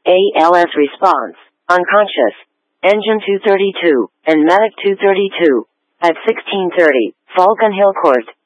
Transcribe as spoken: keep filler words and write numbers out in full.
A L S response, unconscious, engine two thirty-two, and medic two thirty-two, at sixteen thirty, Falcon Hill Court.